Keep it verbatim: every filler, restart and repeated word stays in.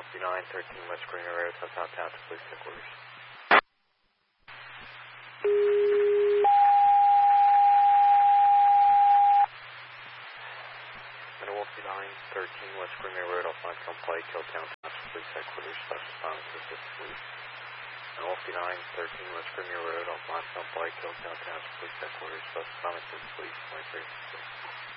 Wolfie nine thirteen West Green Road, South Township Police Headquarters. And Wolfie nine thirteen West Green Road, off Montcalm Pike, Hilltown Township Police Headquarters, Special Assignment to Assist Police. And Wolfie nine thirteen West Green Road, off Montcalm Pike, Hilltown Township Police Headquarters, Special Assignment to Police, twenty-three.